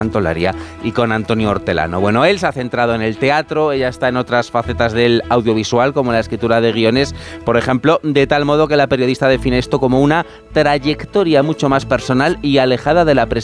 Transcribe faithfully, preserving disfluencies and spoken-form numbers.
Santolaria y con Antonio Hortelano. Bueno, él se ha centrado en el teatro, ella está en otras facetas del audiovisual, como la escritura de guiones, por ejemplo, de tal modo que la periodista define esto como una trayectoria mucho más personal y alejada de la presencia